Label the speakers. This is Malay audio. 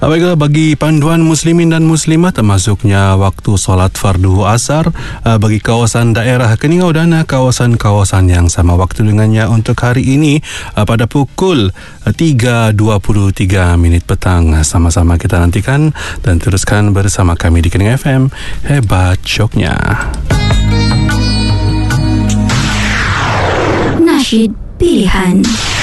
Speaker 1: Baiklah, bagi panduan muslimin dan muslimat termasuknya waktu solat fardu asar bagi kawasan daerah Keningau dan kawasan-kawasan yang sama waktu dengannya untuk hari ini pada pukul 3.23 petang. Sama-sama kita nantikan dan teruskan bersama kami di Keningau FM. Hebat syoknya.
Speaker 2: Nasyid Pilihan.